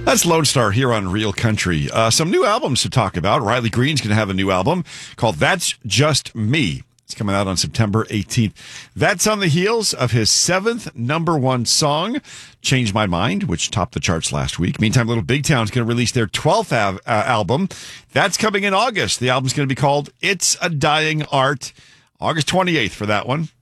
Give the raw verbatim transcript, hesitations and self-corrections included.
That's Lone Star here on Real Country. Uh, some new albums to talk about. Riley Green's going to have a new album called That's Just Me. It's coming out on September eighteenth. That's on the heels of his seventh number one song, Change My Mind, which topped the charts last week. Meantime, Little Big Town's going to release their twelfth av- uh, album. That's coming in August. The album's going to be called It's a Dying Art. August twenty-eighth for that one.